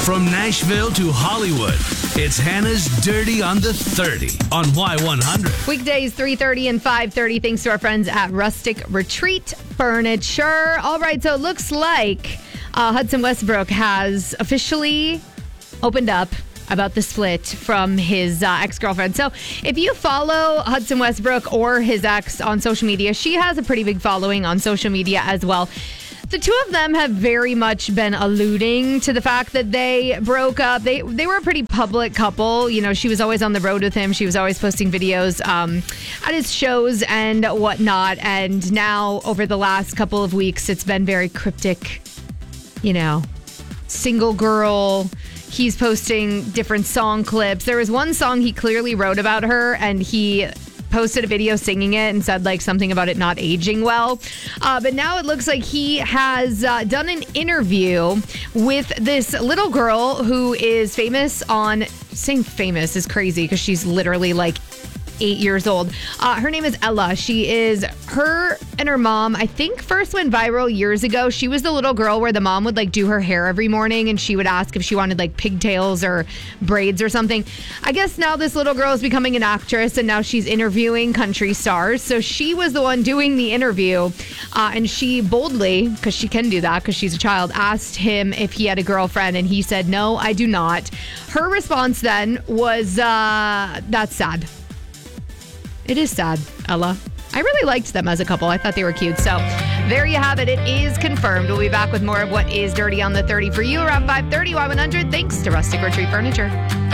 From Nashville to Hollywood, it's Hannah's Dirty on the 30 on Y100. Weekdays 3:30 and 5:30 thanks to our friends at Rustic Retreat Furniture. All right, so it looks like Hudson Westbrook has officially opened up about the split from his ex-girlfriend. So if you follow Hudson Westbrook or his ex on social media, she has a pretty big following on social media as well. The two of them have very much been alluding to the fact that they broke up. They were a pretty public couple. You know, she was always on the road with him. She was always posting videos at his shows and whatnot. And now, over the last couple of weeks, it's been very cryptic. You know, single girl. He's posting different song clips. There was one song he clearly wrote about her, and he posted a video singing it and said like something about it not aging well. But now it looks like he has done an interview with this little girl who is famous on, saying famous is crazy because she's literally like 8 years old. Her name is Ella. Her and her mom, I think, first went viral years ago. She was the little girl where the mom would like do her hair every morning and she would ask if she wanted like pigtails or braids or something. I guess now this little girl is becoming an actress and now she's interviewing country stars. So she was the one doing the interview and she boldly, because she can do that because she's a child, asked him if he had a girlfriend and he said, "No, I do not." Her response then was, "That's sad." It is sad, Ella. I really liked them as a couple. I thought they were cute. So there you have it. It is confirmed. We'll be back with more of what is Dirty on the 30 for you around 5:30 Y100. Thanks to Rustic Retreat Furniture.